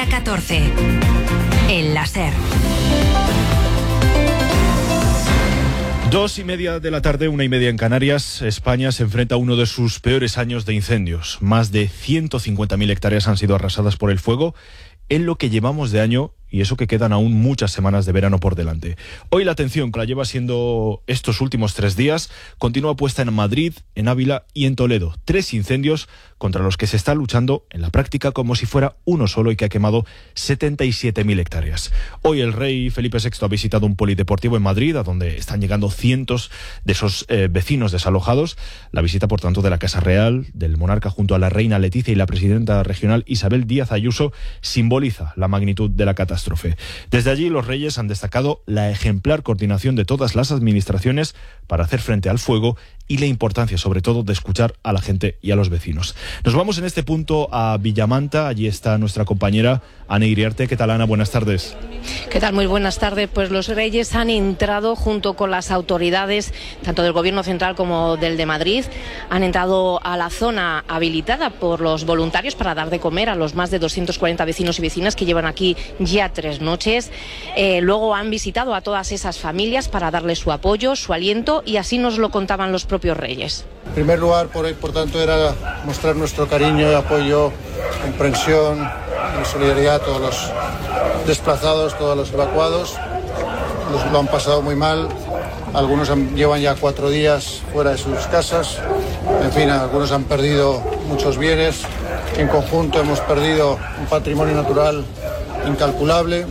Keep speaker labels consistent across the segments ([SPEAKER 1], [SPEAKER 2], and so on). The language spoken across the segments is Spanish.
[SPEAKER 1] Hora 14. El láser.
[SPEAKER 2] 2:30 de la tarde, 1:30 en Canarias. España se enfrenta a uno de sus peores años de incendios. Más de 150.000 hectáreas han sido arrasadas por el fuego en lo que llevamos de año, y eso que quedan aún muchas semanas de verano por delante. Hoy la atención, que la lleva siendo estos últimos 3 días, continúa puesta en Madrid, en Ávila y en Toledo. 3 incendios contra los que se está luchando en la práctica como si fuera uno solo y que ha quemado 77.000 hectáreas. Hoy el rey Felipe VI ha visitado un polideportivo en Madrid, a donde están llegando cientos de esos vecinos desalojados. La visita, por tanto, de la Casa Real, del monarca junto a la reina Leticia y la presidenta regional Isabel Díaz Ayuso, simboliza la magnitud de la catástrofe. Desde allí los reyes han destacado la ejemplar coordinación de todas las administraciones para hacer frente al fuego y la importancia, sobre todo, de escuchar a la gente y a los vecinos. Nos vamos en este punto a Villamanta. Allí está nuestra compañera Ana Iriarte. ¿Qué tal, Ana? Buenas tardes.
[SPEAKER 3] ¿Qué tal? Muy buenas tardes. Pues los reyes han entrado junto con las autoridades, tanto del Gobierno central como del de Madrid, han entrado a la zona habilitada por los voluntarios para dar de comer a los más de 240 vecinos y vecinas que llevan aquí ya 3 noches. Luego han visitado a todas esas familias para darles su apoyo, su aliento, y así nos lo contaban los propios reyes.
[SPEAKER 4] En primer lugar, por tanto, era mostrar nuestro cariño, apoyo, comprensión y solidaridad a todos los desplazados, todos los evacuados. Lo han pasado muy mal. Algunos llevan ya 4 días fuera de sus casas. En fin, algunos han perdido muchos bienes. En conjunto hemos perdido un patrimonio natural incalculable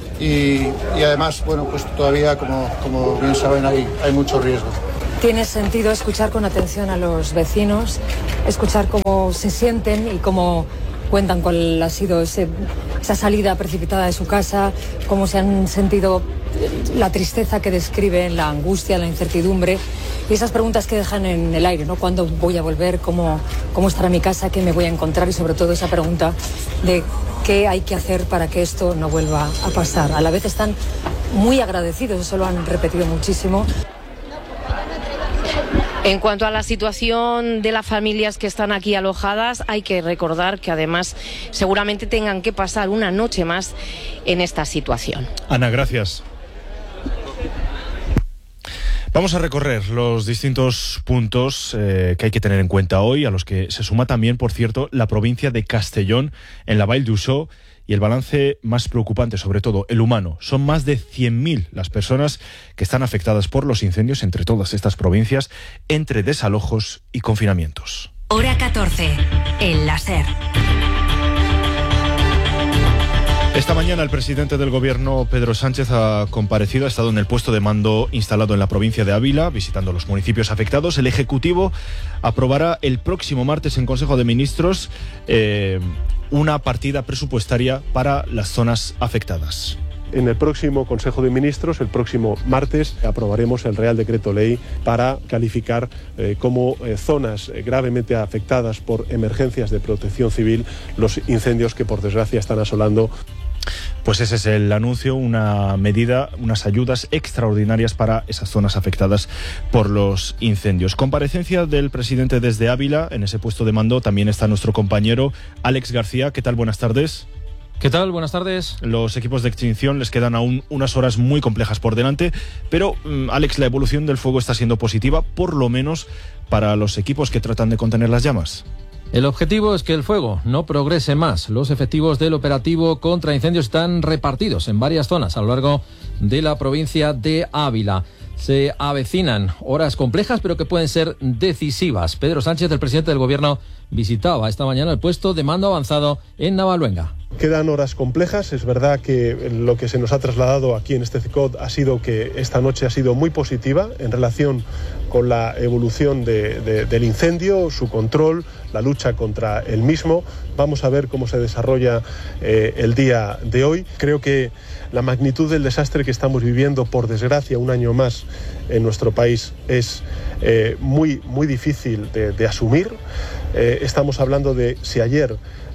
[SPEAKER 4] y además, bueno, pues todavía, como bien saben, hay mucho riesgo.
[SPEAKER 5] Tiene sentido escuchar con atención a los vecinos, escuchar cómo se sienten y cómo cuentan cuál ha sido esa salida precipitada de su casa, cómo se han sentido, la tristeza que describen, la angustia, la incertidumbre y esas preguntas que dejan en el aire, ¿no? ¿Cuándo voy a volver? ¿Cómo estará mi casa? ¿Qué me voy a encontrar? Y sobre todo esa pregunta de qué hay que hacer para que esto no vuelva a pasar. A la vez están muy agradecidos, eso lo han repetido muchísimo.
[SPEAKER 3] En cuanto a la situación de las familias que están aquí alojadas, hay que recordar que además seguramente tengan que pasar una noche más en esta situación.
[SPEAKER 2] Ana, gracias. Vamos a recorrer los distintos puntos que hay que tener en cuenta hoy, a los que se suma también, por cierto, la provincia de Castellón, en la Vall d'Uixó. Y el balance más preocupante, sobre todo el humano. Son más de 100.000 las personas que están afectadas por los incendios entre todas estas provincias, entre desalojos y confinamientos.
[SPEAKER 1] Hora 14. El láser.
[SPEAKER 2] Esta mañana el presidente del Gobierno, Pedro Sánchez, ha comparecido, ha estado en el puesto de mando instalado en la provincia de Ávila, visitando los municipios afectados. El Ejecutivo aprobará el próximo martes en Consejo de Ministros una partida presupuestaria para las zonas afectadas.
[SPEAKER 6] En el próximo Consejo de Ministros, el próximo martes, aprobaremos el Real Decreto Ley para calificar como zonas gravemente afectadas por emergencias de protección civil los incendios que, por desgracia, están asolando.
[SPEAKER 2] Pues ese es el anuncio, una medida, unas ayudas extraordinarias para esas zonas afectadas por los incendios. Comparecencia del presidente desde Ávila, en ese puesto de mando también está nuestro compañero Alex García. ¿Qué tal? Buenas tardes.
[SPEAKER 7] ¿Qué tal? Buenas tardes.
[SPEAKER 2] Los equipos de extinción les quedan aún unas horas muy complejas por delante, pero Alex, la evolución del fuego está siendo positiva, por lo menos para los equipos que tratan de contener las llamas.
[SPEAKER 7] El objetivo es que el fuego no progrese más. Los efectivos del operativo contra incendios están repartidos en varias zonas a lo largo de la provincia de Ávila. Se avecinan horas complejas, pero que pueden ser decisivas. Pedro Sánchez, el presidente del Gobierno, visitaba esta mañana el puesto de mando avanzado en Navaluenga.
[SPEAKER 6] Quedan horas complejas. Es verdad que lo que se nos ha trasladado aquí en este CICOD ha sido que esta noche ha sido muy positiva en relación con la evolución del incendio, su control, la lucha contra el mismo. Vamos a ver cómo se desarrolla el día de hoy. Creo que la magnitud del desastre que estamos viviendo, por desgracia, un año más en nuestro país, es muy difícil de asumir. Estamos hablando de si ayer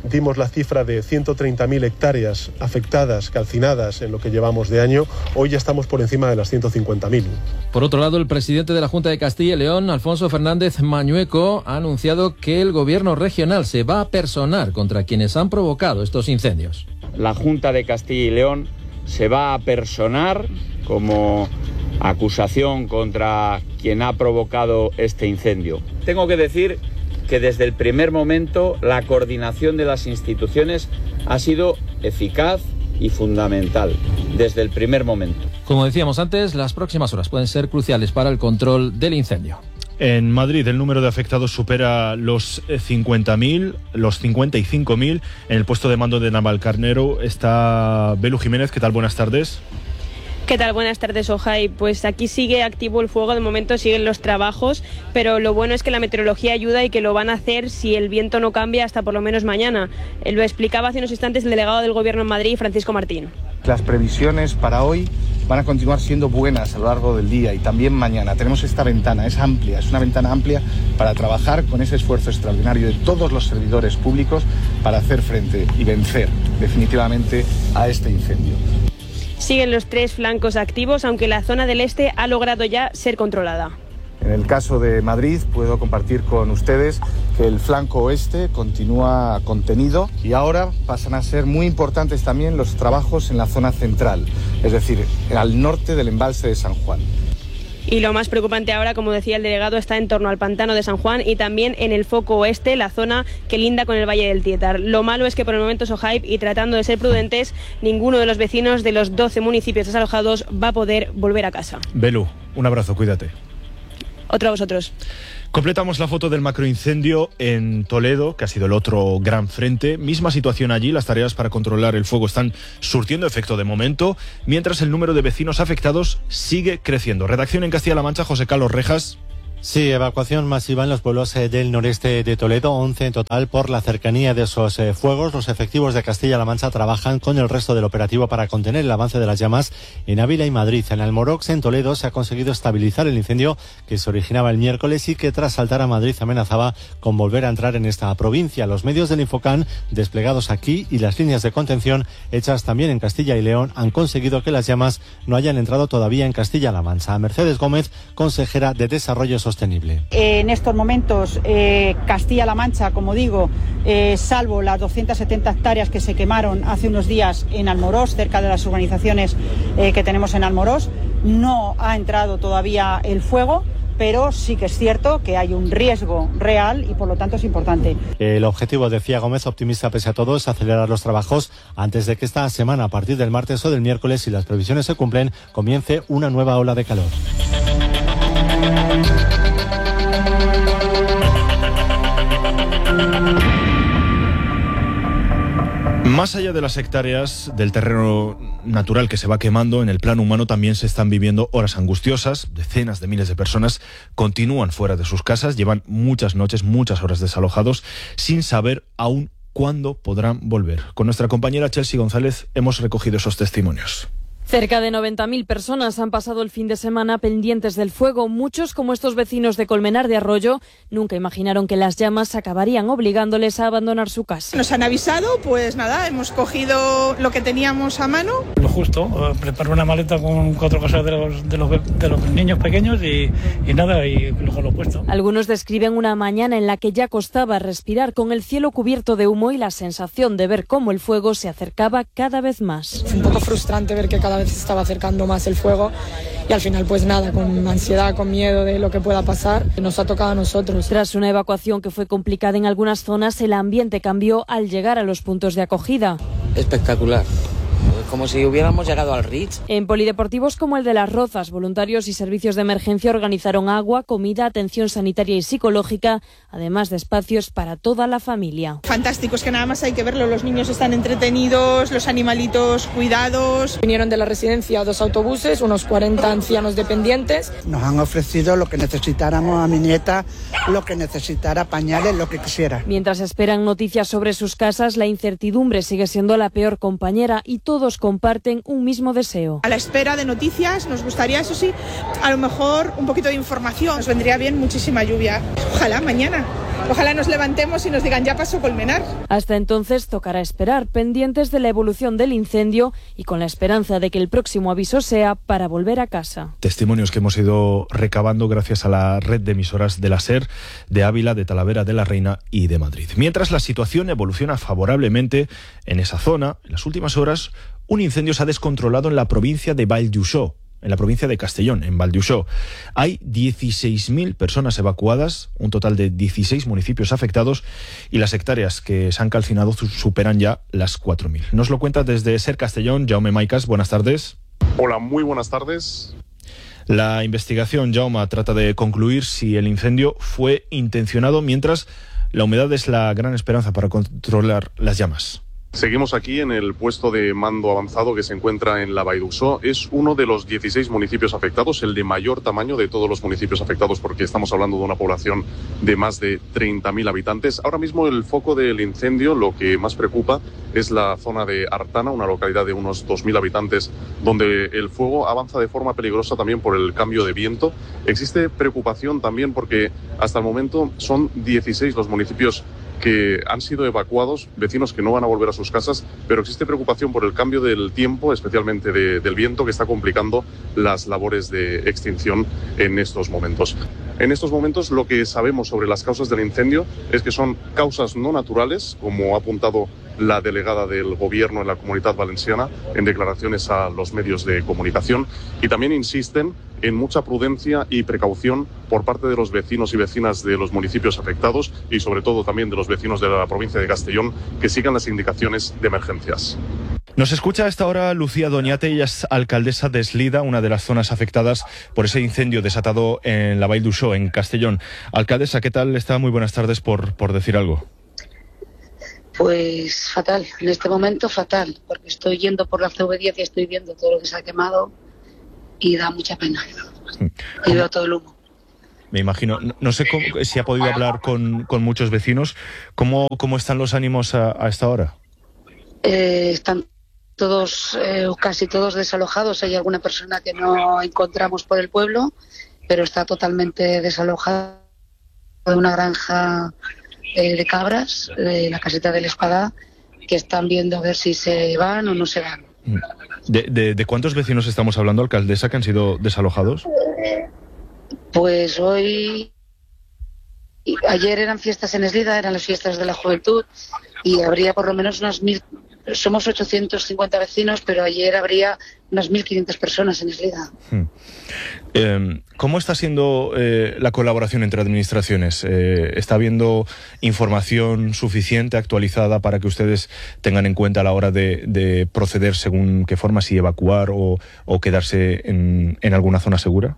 [SPEAKER 6] dimos la cifra de 130.000 hectáreas afectadas, calcinadas en lo que llevamos de año. Hoy ya estamos por encima de las 150.000.
[SPEAKER 7] Por otro lado, el presidente de la Junta de Castilla y León, Alfonso Fernández Mañueco, ha anunciado que el gobierno regional se va a personar contra quienes han provocado estos incendios.
[SPEAKER 8] La Junta de Castilla y León se va a personar como acusación contra quien ha provocado este incendio. Tengo que decir que desde el primer momento la coordinación de las instituciones ha sido eficaz y fundamental, desde el primer momento.
[SPEAKER 7] Como decíamos antes, las próximas horas pueden ser cruciales para el control del incendio.
[SPEAKER 2] En Madrid el número de afectados supera los 50.000, los 55.000. En el puesto de mando de Navalcarnero está Belu Jiménez. ¿Qué tal? Buenas tardes.
[SPEAKER 9] ¿Qué tal? Buenas tardes, Ojai. Pues aquí sigue activo el fuego, de momento siguen los trabajos, pero lo bueno es que la meteorología ayuda y que lo van a hacer si el viento no cambia hasta por lo menos mañana. Lo explicaba hace unos instantes el delegado del Gobierno en Madrid, Francisco Martín.
[SPEAKER 10] Las previsiones para hoy van a continuar siendo buenas a lo largo del día y también mañana. Tenemos esta ventana, es amplia, es una ventana amplia para trabajar con ese esfuerzo extraordinario de todos los servidores públicos para hacer frente y vencer definitivamente a este incendio.
[SPEAKER 9] Siguen los 3 flancos activos, aunque la zona del este ha logrado ya ser controlada.
[SPEAKER 10] En el caso de Madrid puedo compartir con ustedes que el flanco oeste continúa contenido y ahora pasan a ser muy importantes también los trabajos en la zona central, es decir, al norte del embalse de San Juan.
[SPEAKER 9] Y lo más preocupante ahora, como decía el delegado, está en torno al pantano de San Juan y también en el foco oeste, la zona que linda con el Valle del Tietar. Lo malo es que por el momento, Sohaib, y tratando de ser prudentes, ninguno de los vecinos de los 12 municipios desalojados va a poder volver a casa.
[SPEAKER 2] Belu, un abrazo, cuídate.
[SPEAKER 9] Otro a vosotros.
[SPEAKER 2] Completamos la foto del macroincendio en Toledo, que ha sido el otro gran frente. Misma situación allí, las tareas para controlar el fuego están surtiendo efecto de momento, mientras el número de vecinos afectados sigue creciendo. Redacción en Castilla-La Mancha, José Carlos Rejas.
[SPEAKER 11] Sí, evacuación masiva en los pueblos del noreste de Toledo, 11 en total por la cercanía de esos fuegos. Los efectivos de Castilla-La Mancha trabajan con el resto del operativo para contener el avance de las llamas en Ávila y Madrid. En Almorox, en Toledo, se ha conseguido estabilizar el incendio que se originaba el miércoles y que tras saltar a Madrid amenazaba con volver a entrar en esta provincia. Los medios del Infocán desplegados aquí y las líneas de contención hechas también en Castilla y León han conseguido que las llamas no hayan entrado todavía en Castilla-La Mancha. Mercedes Gómez, consejera de Desarrollo Sostenible.
[SPEAKER 12] En estos momentos, Castilla-La Mancha, como digo, salvo las 270 hectáreas que se quemaron hace unos días en Almorox, cerca de las urbanizaciones que tenemos en Almorox, no ha entrado todavía el fuego, pero sí que es cierto que hay un riesgo real y por lo tanto es importante.
[SPEAKER 11] El objetivo, decía Gómez, optimista pese a todo, es acelerar los trabajos antes de que esta semana, a partir del martes o del miércoles, si las previsiones se cumplen, comience una nueva ola de calor.
[SPEAKER 2] Más allá de las hectáreas del terreno natural que se va quemando, en el plano humano también se están viviendo horas angustiosas. Decenas de miles de personas continúan fuera de sus casas, llevan muchas noches, muchas horas desalojados, sin saber aún cuándo podrán volver. Con nuestra compañera Chelsea González hemos recogido esos testimonios.
[SPEAKER 13] Cerca de 90.000 personas han pasado el fin de semana pendientes del fuego. Muchos, como estos vecinos de Colmenar de Arroyo, nunca imaginaron que las llamas acabarían obligándoles a abandonar su casa.
[SPEAKER 14] Nos han avisado, pues nada, hemos cogido lo que teníamos a mano.
[SPEAKER 15] Lo justo, preparé una maleta con 4 cosas de los niños pequeños y nada, y luego lo he puesto.
[SPEAKER 13] Algunos describen una mañana en la que ya costaba respirar, con el cielo cubierto de humo y la sensación de ver cómo el fuego se acercaba cada vez más.
[SPEAKER 16] Fue un poco frustrante ver que cada vez se estaba acercando más el fuego y al final pues nada, con ansiedad, con miedo de lo que pueda pasar, nos ha tocado a nosotros.
[SPEAKER 13] Tras una evacuación que fue complicada en algunas zonas, el ambiente cambió al llegar a los puntos de acogida.
[SPEAKER 17] Espectacular. Como si hubiéramos llegado al Ritz.
[SPEAKER 13] En polideportivos como el de Las Rozas, voluntarios y servicios de emergencia organizaron agua, comida, atención sanitaria y psicológica, además de espacios para toda la familia.
[SPEAKER 14] Fantástico, es que nada más hay que verlo, los niños están entretenidos, los animalitos cuidados.
[SPEAKER 16] Vinieron de la residencia 2 autobuses, unos 40 ancianos dependientes.
[SPEAKER 18] Nos han ofrecido lo que necesitáramos a mi nieta, lo que necesitara, pañales, lo que quisiera.
[SPEAKER 13] Mientras esperan noticias sobre sus casas, la incertidumbre sigue siendo la peor compañera y todos comparten un mismo deseo.
[SPEAKER 14] A la espera de noticias, nos gustaría, eso sí, a lo mejor un poquito de información. Nos vendría bien muchísima lluvia. Ojalá mañana. Ojalá nos levantemos y nos digan ya pasó Colmenar.
[SPEAKER 13] Hasta entonces tocará esperar, pendientes de la evolución del incendio y con la esperanza de que el próximo aviso sea para volver a casa.
[SPEAKER 2] Testimonios que hemos ido recabando gracias a la red de emisoras de la SER, de Ávila, de Talavera de la Reina y de Madrid. Mientras la situación evoluciona favorablemente en esa zona, en las últimas horas un incendio se ha descontrolado en la provincia de Vall-d'Uixó, en la provincia de Castellón, en Vall-d'Uixó. Hay 16.000 personas evacuadas, un total de 16 municipios afectados, y las hectáreas que se han calcinado superan ya las 4.000. Nos lo cuenta desde SER Castellón, Jaume Maicas. Buenas tardes.
[SPEAKER 19] Hola, muy buenas tardes.
[SPEAKER 2] La investigación, Jaume, trata de concluir si el incendio fue intencionado, mientras la humedad es la gran esperanza para controlar las llamas.
[SPEAKER 19] Seguimos aquí en el puesto de mando avanzado que se encuentra en la Vall-d'Uixó. Es uno de los 16 municipios afectados, el de mayor tamaño de todos los municipios afectados, porque estamos hablando de una población de más de 30.000 habitantes. Ahora mismo el foco del incendio, lo que más preocupa, es la zona de Artana, una localidad de unos 2.000 habitantes, donde el fuego avanza de forma peligrosa también por el cambio de viento. Existe preocupación también porque hasta el momento son 16 los municipios que han sido evacuados, vecinos que no van a volver a sus casas, pero existe preocupación por el cambio del tiempo, especialmente del viento, que está complicando las labores de extinción en estos momentos. En estos momentos lo que sabemos sobre las causas del incendio es que son causas no naturales, como ha apuntado la delegada del Gobierno en la Comunitat Valenciana en declaraciones a los medios de comunicación, y también insisten en mucha prudencia y precaución por parte de los vecinos y vecinas de los municipios afectados y sobre todo también de los vecinos de la provincia de Castellón, que sigan las indicaciones de emergencias.
[SPEAKER 2] Nos escucha a esta hora Lucía Doñate, ella es alcaldesa de Eslida, una de las zonas afectadas por ese incendio desatado en la Vall-d'Uixó, en Castellón. Alcaldesa, ¿qué tal está? Muy buenas tardes, por decir algo.
[SPEAKER 20] Pues fatal, en este momento fatal, porque estoy yendo por la CV10 y estoy viendo todo lo que se ha quemado y da mucha pena. Y veo todo el humo.
[SPEAKER 2] Me imagino. No sé si ha podido hablar con muchos vecinos. ¿Cómo están los ánimos a esta hora?
[SPEAKER 20] Están todos, casi todos desalojados. Hay alguna persona que no encontramos por el pueblo, pero está totalmente desalojada de una granja de cabras, de la caseta del Espadá, que están viendo a ver si se van o no se van.
[SPEAKER 2] ¿De cuántos vecinos estamos hablando, alcaldesa, que han sido desalojados?
[SPEAKER 20] Pues ayer eran fiestas en Eslida, eran las fiestas de la juventud, y habría por lo menos unas 1.000, somos 850 vecinos, pero ayer habría unas 1.500 personas en Eslida.
[SPEAKER 2] ¿Cómo está siendo la colaboración entre administraciones? ¿Está habiendo información suficiente, actualizada, para que ustedes tengan en cuenta a la hora de proceder según qué forma, si evacuar o quedarse en alguna zona segura?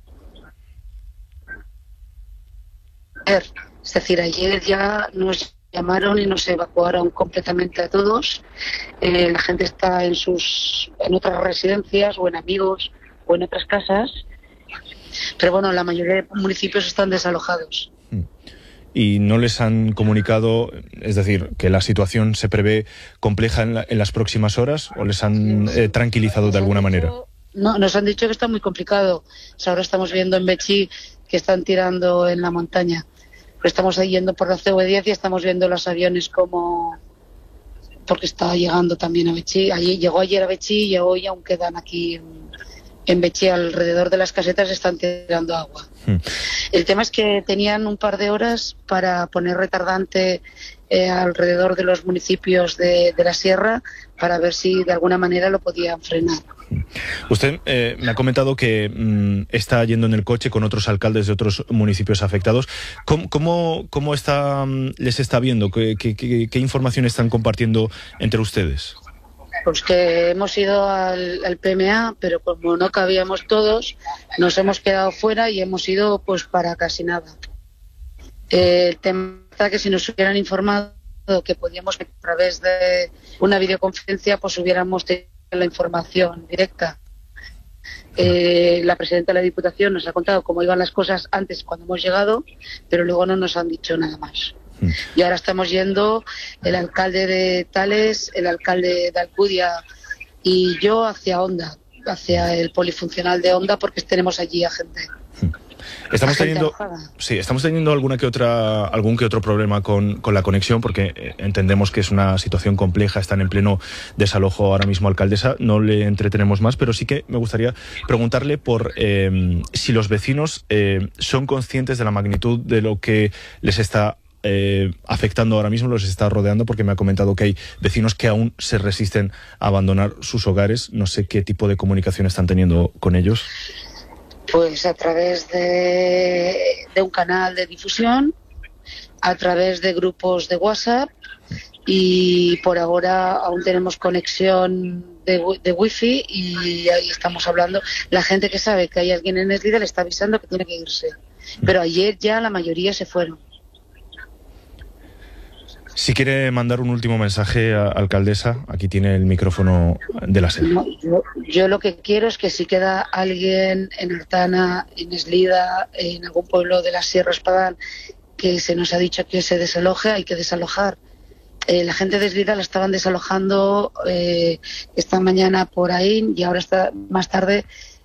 [SPEAKER 20] Es decir, ayer ya nos llamaron y nos evacuaron completamente a todos. La gente está en otras residencias o en amigos o en otras casas, pero bueno, la mayoría de municipios están desalojados.
[SPEAKER 2] ¿Y no les han comunicado, es decir, que la situación se prevé compleja en las próximas horas, o les han tranquilizado de alguna manera?
[SPEAKER 20] No, nos han dicho que está muy complicado. Ahora estamos viendo en Betxí que están tirando en la montaña. Pero estamos ahí yendo por la CV10 y estamos viendo los aviones porque está llegando también a Betxí. Llegó ayer a Betxí y hoy aún quedan aquí en Betxí, alrededor de las casetas, están tirando agua. El tema es que tenían un par de horas para poner retardante alrededor de los municipios de la sierra, para ver si de alguna manera lo podían frenar.
[SPEAKER 2] Usted me ha comentado que está yendo en el coche con otros alcaldes de otros municipios afectados. ¿Cómo les está viendo? ¿Qué información están compartiendo entre ustedes?
[SPEAKER 20] Pues que hemos ido al PMA, pero como no cabíamos todos, nos hemos quedado fuera y hemos ido pues para casi nada. El tema está que si nos hubieran informado que podíamos, a través de una videoconferencia, pues hubiéramos tenido la información directa. La presidenta de la Diputación nos ha contado cómo iban las cosas antes, cuando hemos llegado, pero luego no nos han dicho nada más. Y ahora estamos yendo el alcalde de Tales, el alcalde de Alcudia y yo hacia Onda, hacia el polifuncional de Onda, porque tenemos allí a gente.
[SPEAKER 2] Estamos teniendo algún que otro problema con la conexión, porque entendemos que es una situación compleja, están en pleno desalojo ahora mismo, alcaldesa, no le entretenemos más, pero sí que me gustaría preguntarle por si los vecinos son conscientes de la magnitud de lo que les está afectando ahora mismo, los está rodeando, porque me ha comentado que hay vecinos que aún se resisten a abandonar sus hogares. No sé qué tipo de comunicación están teniendo con ellos.
[SPEAKER 20] Pues a través de un canal de difusión, a través de grupos de WhatsApp, y por ahora aún tenemos conexión de wifi y ahí estamos hablando. La gente que sabe que hay alguien en Eslida le está avisando que tiene que irse, pero ayer ya la mayoría se fueron.
[SPEAKER 2] Si quiere mandar un último mensaje, alcaldesa, aquí tiene el micrófono de la SER.
[SPEAKER 20] No, yo lo que quiero es que si queda alguien en Artana, en Eslida, en algún pueblo de la Sierra Espadán, que se nos ha dicho que se desaloje, hay que desalojar. La gente de Eslida la estaban desalojando esta mañana por ahí y ahora está más tarde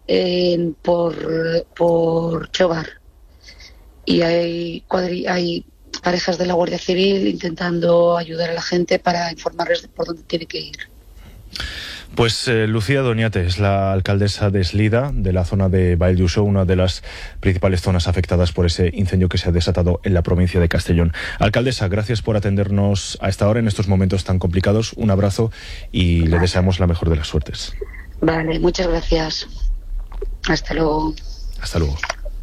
[SPEAKER 20] por Chobar. Y hay parejas de la Guardia Civil intentando ayudar a la gente para informarles de por dónde tiene que ir.
[SPEAKER 2] Pues Lucía Doñate es la alcaldesa de Eslida, de la zona de Vall d'Uixó, una de las principales zonas afectadas por ese incendio que se ha desatado en la provincia de Castellón. Alcaldesa, gracias por atendernos a esta hora en estos momentos tan complicados. Un abrazo y le deseamos la mejor de las suertes.
[SPEAKER 20] Vale, muchas gracias. Hasta luego.
[SPEAKER 2] Hasta luego.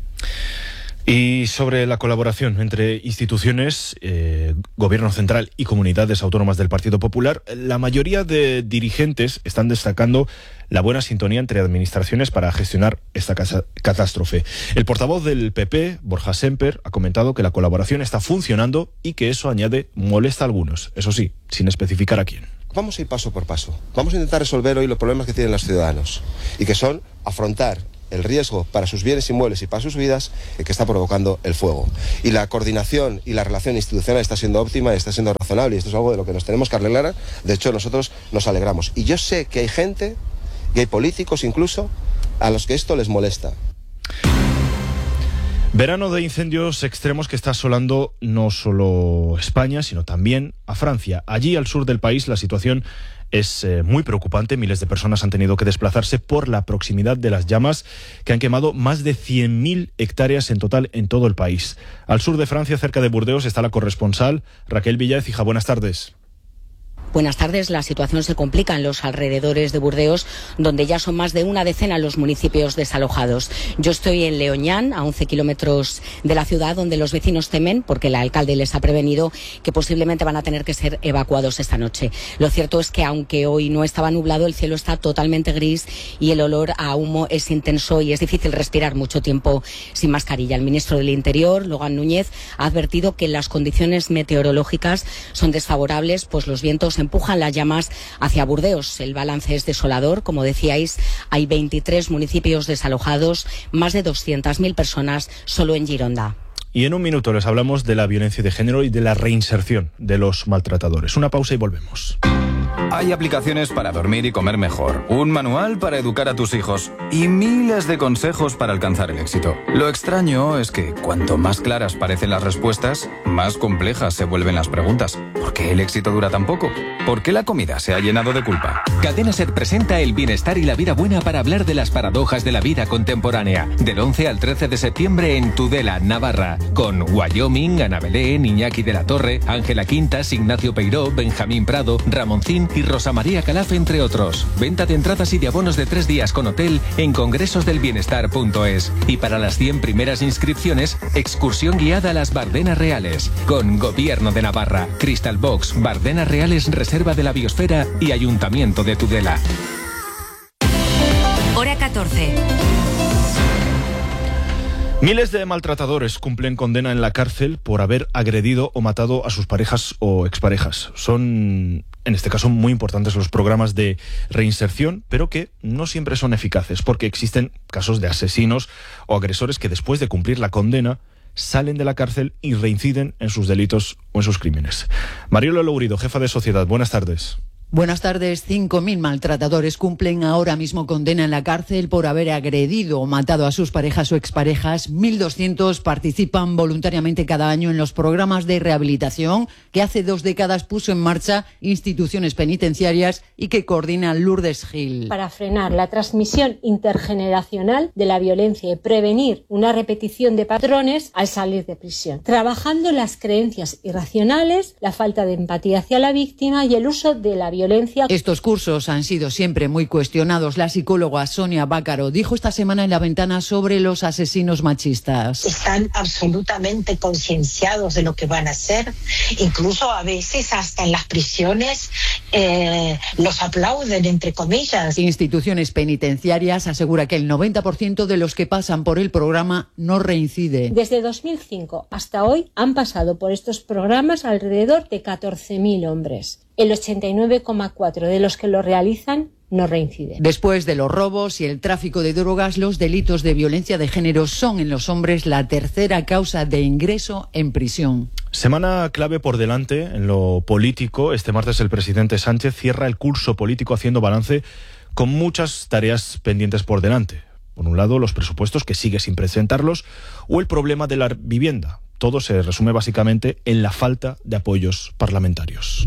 [SPEAKER 2] Y sobre la colaboración entre instituciones, Gobierno central y comunidades autónomas del Partido Popular, la mayoría de dirigentes están destacando la buena sintonía entre administraciones para gestionar esta catástrofe. El portavoz del PP, Borja Semper, ha comentado que la colaboración está funcionando y que eso, añade, molesta a algunos, eso sí, sin especificar a quién.
[SPEAKER 21] Vamos a ir paso por paso. Vamos a intentar resolver hoy los problemas que tienen los ciudadanos y que son afrontar el riesgo para sus bienes inmuebles y para sus vidas que está provocando el fuego. Y la coordinación y la relación institucional está siendo óptima, está siendo razonable, y esto es algo de lo que nos tenemos que arreglar. De hecho, nosotros nos alegramos. Y yo sé que hay gente, y hay políticos incluso, a los que esto les molesta.
[SPEAKER 2] Verano de incendios extremos que está asolando no solo España, sino también a Francia. Allí, al sur del país, la situación es muy preocupante. Miles de personas han tenido que desplazarse por la proximidad de las llamas que han quemado más de 100.000 hectáreas en total en todo el país. Al sur de Francia, cerca de Burdeos, está la corresponsal Raquel Villaécija. Buenas tardes.
[SPEAKER 22] Buenas tardes. La situación se complica en los alrededores de Burdeos, donde ya son más de una decena los municipios desalojados. Yo estoy en Leoñán, a 11 kilómetros de la ciudad, donde los vecinos temen, porque el alcalde les ha prevenido, que posiblemente van a tener que ser evacuados esta noche. Lo cierto es que, aunque hoy no estaba nublado, el cielo está totalmente gris y el olor a humo es intenso y es difícil respirar mucho tiempo sin mascarilla. El ministro del Interior, Logan Núñez, ha advertido que las condiciones meteorológicas son desfavorables, pues los vientos empujan las llamas hacia Burdeos. El balance es desolador. Como decíais, hay 23 municipios desalojados, más de 200.000 personas solo en Gironda.
[SPEAKER 2] Y en un minuto les hablamos de la violencia de género y de la reinserción de los maltratadores. Una pausa y volvemos.
[SPEAKER 23] Hay aplicaciones para dormir y comer mejor, un manual para educar a tus hijos y miles de consejos para alcanzar el éxito. Lo extraño es que cuanto más claras parecen las respuestas, más complejas se vuelven las preguntas. ¿Por qué el éxito dura tan poco? ¿Por qué la comida se ha llenado de culpa?
[SPEAKER 24] Cadena SER presenta El bienestar y la vida buena para hablar de las paradojas de la vida contemporánea. Del 11 al 13 de septiembre en Tudela, Navarra. Con Wyoming, Ana Belén, Iñaki de la Torre, Ángela Quintas, Ignacio Peiró, Benjamín Prado, Ramoncín y Rosa María Calaf, entre otros. Venta de entradas y de abonos de 3 días con hotel en congresosdelbienestar.es. Y para las 100 primeras inscripciones, excursión guiada a las Bardenas Reales. Con Gobierno de Navarra, Crystal Box, Bardenas Reales, Reserva de la Biosfera y Ayuntamiento de Tudela.
[SPEAKER 1] Hora 14.
[SPEAKER 2] Miles de maltratadores cumplen condena en la cárcel por haber agredido o matado a sus parejas o exparejas. Son, en este caso, muy importantes los programas de reinserción, pero que no siempre son eficaces, porque existen casos de asesinos o agresores que después de cumplir la condena salen de la cárcel y reinciden en sus delitos o en sus crímenes. Mariola Lourido, jefa de Sociedad, buenas tardes.
[SPEAKER 3] Buenas tardes. 5.000 maltratadores cumplen ahora mismo condena en la cárcel por haber agredido o matado a sus parejas o exparejas. 1.200 participan voluntariamente cada año en los programas de rehabilitación que hace 2 décadas puso en marcha instituciones penitenciarias y que coordina Lourdes Gil.
[SPEAKER 4] Para frenar la transmisión intergeneracional de la violencia y prevenir una repetición de patrones al salir de prisión. Trabajando las creencias irracionales, la falta de empatía hacia la víctima y el uso de la violencia.
[SPEAKER 3] Estos cursos han sido siempre muy cuestionados. La psicóloga Sonia Bácaro dijo esta semana en La Ventana sobre los asesinos machistas.
[SPEAKER 5] Están absolutamente concienciados de lo que van a hacer, incluso a veces hasta en las prisiones los aplauden, entre comillas.
[SPEAKER 3] Instituciones penitenciarias asegura que el 90% de los que pasan por el programa no reincide.
[SPEAKER 4] Desde 2005 hasta hoy han pasado por estos programas alrededor de 14.000 hombres. El 89,4% de los que lo realizan no reinciden.
[SPEAKER 3] Después de los robos y el tráfico de drogas, los delitos de violencia de género son en los hombres la tercera causa de ingreso en prisión.
[SPEAKER 2] Semana clave por delante en lo político. Este martes el presidente Sánchez cierra el curso político haciendo balance con muchas tareas pendientes por delante. Por un lado, los presupuestos, que sigue sin presentarlos, o el problema de la vivienda. Todo se resume básicamente en la falta de apoyos parlamentarios.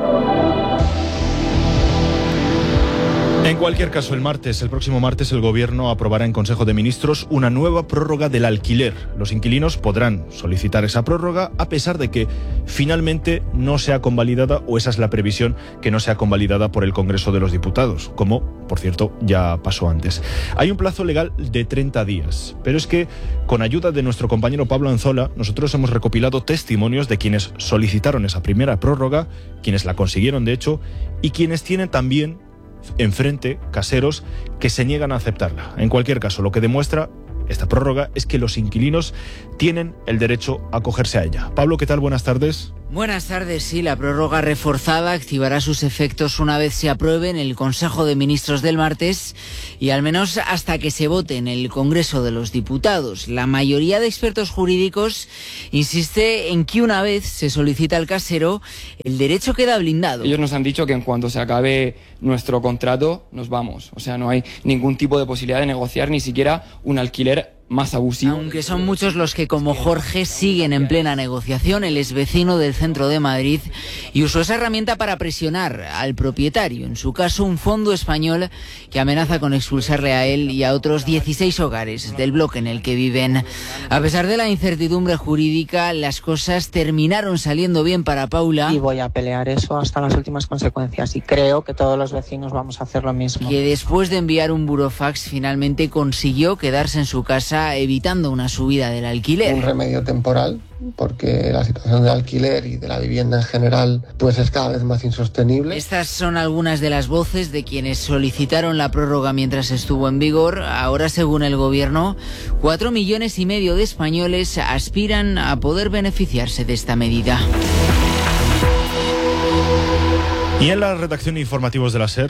[SPEAKER 2] En cualquier caso, el próximo martes, el Gobierno aprobará en Consejo de Ministros una nueva prórroga del alquiler. Los inquilinos podrán solicitar esa prórroga a pesar de que finalmente no sea convalidada, o esa es la previsión, que no sea convalidada por el Congreso de los Diputados, como, por cierto, ya pasó antes. Hay un plazo legal de 30 días, pero es que, con ayuda de nuestro compañero Pablo Anzola, nosotros hemos recopilado testimonios de quienes solicitaron esa primera prórroga, quienes la consiguieron de hecho, y quienes tienen también enfrente caseros que se niegan a aceptarla. En cualquier caso, lo que demuestra esta prórroga es que los inquilinos tienen el derecho a acogerse a ella. Pablo, ¿qué tal? Buenas tardes.
[SPEAKER 6] Buenas tardes. Sí, la prórroga reforzada activará sus efectos una vez se apruebe en el Consejo de Ministros del martes y al menos hasta que se vote en el Congreso de los Diputados. La mayoría de expertos jurídicos insiste en que una vez se solicita al casero, el derecho queda blindado.
[SPEAKER 25] Ellos nos han dicho que en cuanto se acabe nuestro contrato nos vamos. O sea, no hay ningún tipo de posibilidad de negociar ni siquiera un alquiler más abusivo.
[SPEAKER 6] Aunque son muchos los que, como Jorge, siguen en plena negociación. Él es vecino del centro de Madrid y usó esa herramienta para presionar al propietario, en su caso un fondo español que amenaza con expulsarle a él y a otros 16 hogares del bloque en el que viven. A pesar de la incertidumbre jurídica, las cosas terminaron saliendo bien para Paula.
[SPEAKER 26] Y voy a pelear eso hasta las últimas consecuencias y creo que todos los vecinos vamos a hacer lo mismo.
[SPEAKER 6] Que después de enviar un burofax finalmente consiguió quedarse en su casa, evitando una subida del alquiler.
[SPEAKER 27] Un remedio temporal, porque la situación del alquiler y de la vivienda en general pues es cada vez más insostenible.
[SPEAKER 6] Estas son algunas de las voces de quienes solicitaron la prórroga mientras estuvo en vigor. Ahora, según el Gobierno, 4,5 millones de españoles aspiran a poder beneficiarse de esta medida.
[SPEAKER 2] Y en la redacción de informativos de la SER,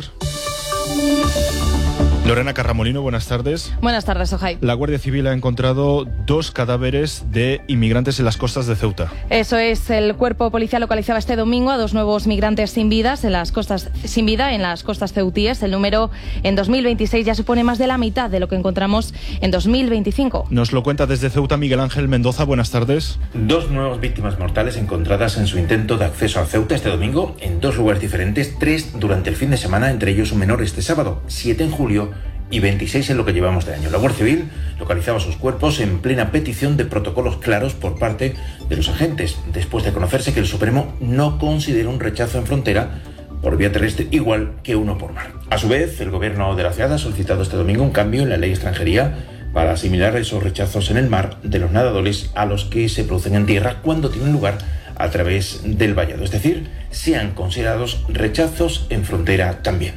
[SPEAKER 2] Lorena Carramolino, buenas tardes.
[SPEAKER 28] Buenas tardes, Ojai.
[SPEAKER 2] La Guardia Civil ha encontrado 2 cadáveres de inmigrantes en las costas de Ceuta.
[SPEAKER 28] Eso es, el cuerpo policial localizaba este domingo a 2 nuevos migrantes sin vida en las costas ceutíes. El número en 2026 ya supone más de la mitad de lo que encontramos en 2025.
[SPEAKER 2] Nos lo cuenta desde Ceuta Miguel Ángel Mendoza, buenas tardes.
[SPEAKER 29] 2 nuevas víctimas mortales encontradas en su intento de acceso a Ceuta este domingo en 2 lugares diferentes, 3 durante el fin de semana, entre ellos un menor este sábado, 7 en julio y 26 en lo que llevamos de año. La Guardia Civil localizaba sus cuerpos en plena petición de protocolos claros por parte de los agentes, después de conocerse que el Supremo no considera un rechazo en frontera por vía terrestre igual que uno por mar. A su vez, el Gobierno de la ciudad ha solicitado este domingo un cambio en la ley de extranjería para asimilar esos rechazos en el mar de los nadadores a los que se producen en tierra cuando tienen lugar a través del vallado, es decir, sean considerados rechazos en frontera también.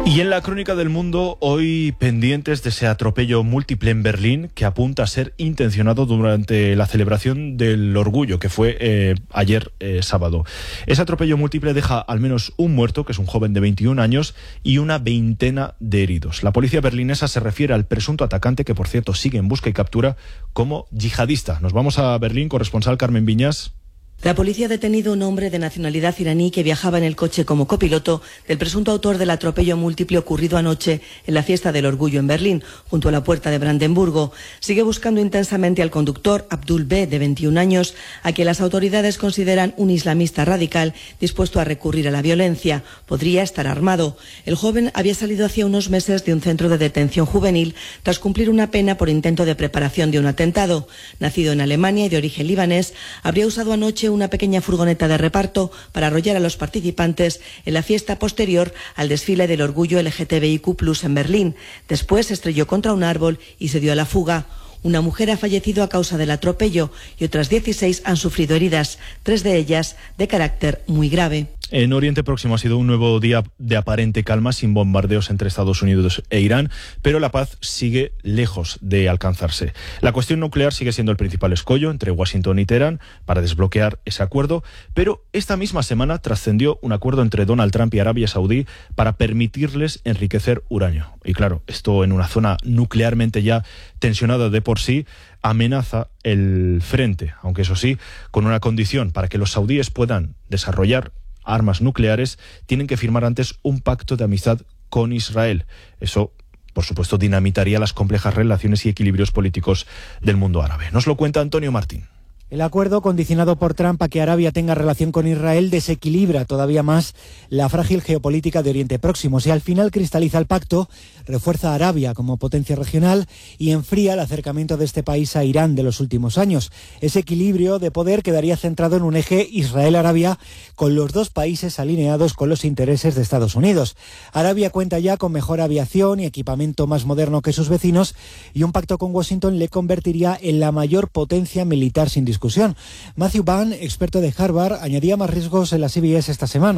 [SPEAKER 2] Y en la crónica del mundo, hoy pendientes de ese atropello múltiple en Berlín que apunta a ser intencionado durante la celebración del orgullo, que fue ayer sábado. Ese atropello múltiple deja al menos un muerto, que es un joven de 21 años, y una veintena de heridos. La policía berlinesa se refiere al presunto atacante, que por cierto sigue en busca y captura, como yihadista. Nos vamos a Berlín, corresponsal Carmen Viñas.
[SPEAKER 7] La policía ha detenido a un hombre de nacionalidad iraní que viajaba en el coche como copiloto del presunto autor del atropello múltiple ocurrido anoche en la fiesta del orgullo en Berlín, junto a la puerta de Brandenburgo. Sigue buscando intensamente al conductor Abdul B, de 21 años, a quien las autoridades consideran un islamista radical dispuesto a recurrir a la violencia. Podría estar armado. El joven había salido hacía unos meses de un centro de detención juvenil tras cumplir una pena por intento de preparación de un atentado. Nacido en Alemania y de origen libanés, habría usado anoche una pequeña furgoneta de reparto para arrollar a los participantes en la fiesta posterior al desfile del orgullo LGTBIQ+ en Berlín. Después se estrelló contra un árbol y se dio a la fuga. Una mujer ha fallecido a causa del atropello y otras 16 han sufrido heridas, 3 de ellas de carácter muy grave.
[SPEAKER 2] En Oriente Próximo ha sido un nuevo día de aparente calma, sin bombardeos entre Estados Unidos e Irán, pero la paz sigue lejos de alcanzarse. La cuestión nuclear sigue siendo el principal escollo entre Washington y Teherán para desbloquear ese acuerdo, pero esta misma semana trascendió un acuerdo entre Donald Trump y Arabia Saudí para permitirles enriquecer uranio. Y claro, esto en una zona nuclearmente ya tensionada de por sí, amenaza el frente, aunque eso sí, con una condición: para que los saudíes puedan desarrollar armas nucleares, tienen que firmar antes un pacto de amistad con Israel. Eso, por supuesto, dinamitaría las complejas relaciones y equilibrios políticos del mundo árabe. Nos lo cuenta Antonio Martín.
[SPEAKER 8] El acuerdo, condicionado por Trump a que Arabia tenga relación con Israel, desequilibra todavía más la frágil geopolítica de Oriente Próximo. Si al final cristaliza el pacto, refuerza a Arabia como potencia regional y enfría el acercamiento de este país a Irán de los últimos años. Ese equilibrio de poder quedaría centrado en un eje Israel-Arabia, con los dos países alineados con los intereses de Estados Unidos. Arabia cuenta ya con mejor aviación y equipamiento más moderno que sus vecinos, y un pacto con Washington le convertiría en la mayor potencia militar sin discusión. Matthew Ban, experto de Harvard, añadía más riesgos en la CBS esta semana.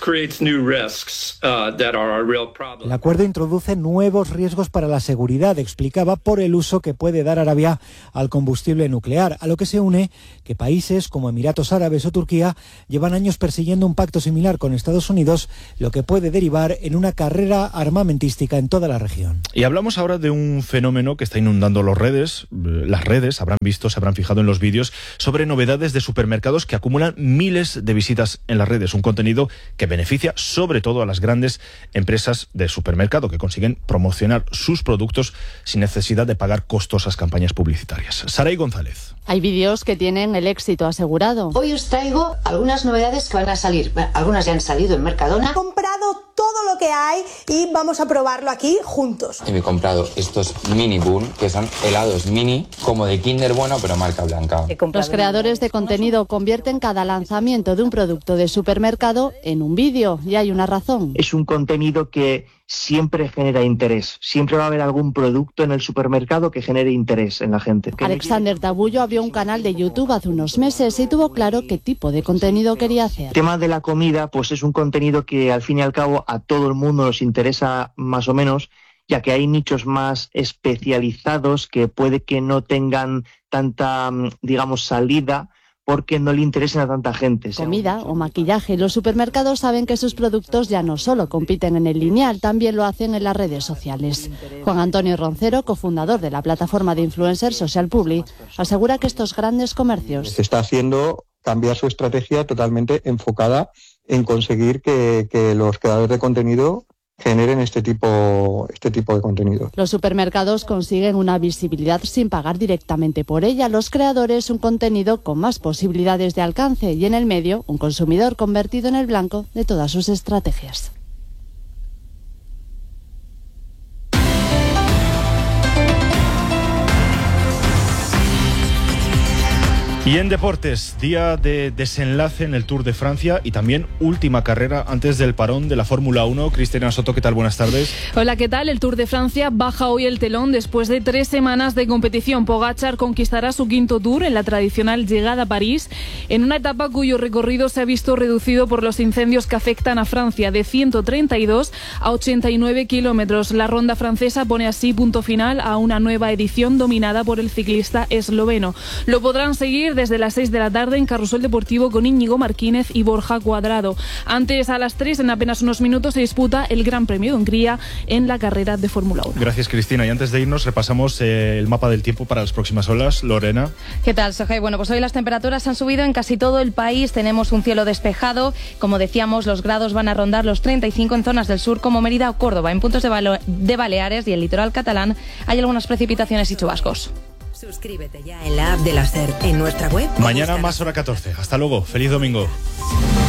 [SPEAKER 8] El acuerdo introduce nuevos riesgos para la seguridad, explicaba, por el uso que puede dar Arabia al combustible nuclear, a lo que se une que países como Emiratos Árabes o Turquía llevan años persiguiendo un pacto similar con Estados Unidos, lo que puede derivar en una carrera armamentística en toda la región.
[SPEAKER 2] Y hablamos ahora de un fenómeno que está inundando las redes, se habrán fijado en los vídeos, sobre novedades de supermercados que acumulan miles de visitas en las redes. Un contenido que beneficia sobre todo a las grandes empresas de supermercado, que consiguen promocionar sus productos sin necesidad de pagar costosas campañas publicitarias. Saray González.
[SPEAKER 9] Hay vídeos que tienen el éxito asegurado.
[SPEAKER 10] Hoy os traigo algunas novedades que van a salir. Algunas ya han salido en Mercadona.
[SPEAKER 11] He comprado todo lo que hay y vamos a probarlo aquí juntos.
[SPEAKER 12] Y me he comprado estos mini Boon, que son helados mini, como de Kinder Bueno, pero marca blanca.
[SPEAKER 9] Los creadores de contenido convierten cada lanzamiento de un producto de supermercado en un vídeo, y hay una razón.
[SPEAKER 15] Es un contenido que siempre genera interés. Siempre va a haber algún producto en el supermercado que genere interés en la gente.
[SPEAKER 9] Alexander Tabullo abrió un canal de YouTube hace unos meses y tuvo claro qué tipo de contenido quería hacer.
[SPEAKER 15] El tema de la comida, pues es un contenido que al fin y al cabo a todo el mundo nos interesa más o menos, ya que hay nichos más especializados que puede que no tengan tanta, salida, porque no le interesan a tanta gente.
[SPEAKER 9] Comida o maquillaje. Los supermercados saben que sus productos ya no solo compiten en el lineal, también lo hacen en las redes sociales. Juan Antonio Roncero, cofundador de la plataforma de influencers Social Publi, asegura que estos grandes comercios
[SPEAKER 16] se está haciendo cambiar su estrategia totalmente enfocada en conseguir que los creadores de contenido generen este tipo de contenido.
[SPEAKER 9] Los supermercados consiguen una visibilidad sin pagar directamente por ella. Los creadores un contenido con más posibilidades de alcance y en el medio un consumidor convertido en el blanco de todas sus estrategias.
[SPEAKER 2] Y en deportes, día de desenlace en el Tour de Francia y también última carrera antes del parón de la Fórmula 1. Cristina Soto, ¿qué tal? Buenas tardes.
[SPEAKER 13] Hola, ¿qué tal? El Tour de Francia baja hoy el telón después de 3 semanas de competición. Pogačar conquistará su quinto Tour en la tradicional llegada a París, en una etapa cuyo recorrido se ha visto reducido por los incendios que afectan a Francia, de 132 a 89 kilómetros. La ronda francesa pone así punto final a una nueva edición dominada por el ciclista esloveno. Lo podrán seguir desde las 6 de la tarde en Carrusel Deportivo con Íñigo Martínez y Borja Cuadrado. Antes, a las 3, en apenas unos minutos, se disputa el Gran Premio de Hungría en la carrera de Fórmula 1.
[SPEAKER 2] Gracias, Cristina. Y antes de irnos, repasamos el mapa del tiempo para las próximas horas. Lorena.
[SPEAKER 28] ¿Qué tal, Soje? Bueno, pues hoy las temperaturas han subido en casi todo el país. Tenemos un cielo despejado. Como decíamos, los grados van a rondar los 35 en zonas del sur como Mérida o Córdoba. En puntos de Baleares y el litoral catalán hay algunas precipitaciones y chubascos.
[SPEAKER 1] Suscríbete ya en la app de la SER, en nuestra web.
[SPEAKER 2] Mañana más hora 14. Hasta luego. Feliz domingo.